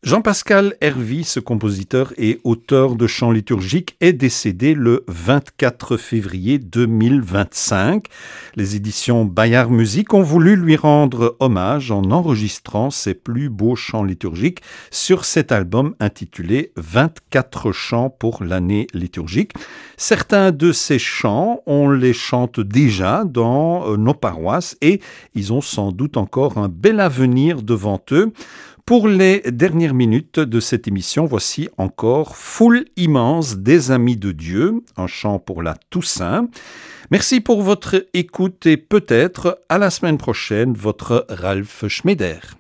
Jean-Pascal Hervy, ce compositeur et auteur de chants liturgiques, est décédé le 24 février 2025. Les éditions Bayard Musique ont voulu lui rendre hommage en enregistrant ses plus beaux chants liturgiques sur cet album intitulé 24 chants pour l'année liturgique. Certains de ces chants, on les chante déjà dans nos paroisses et ils ont sans doute encore un bel avenir devant eux. Pour les dernières minutes de cette émission, voici encore Foule immense des amis de Dieu, un chant pour la Toussaint. Merci pour votre écoute et peut-être à la semaine prochaine, votre Ralph Schmeder.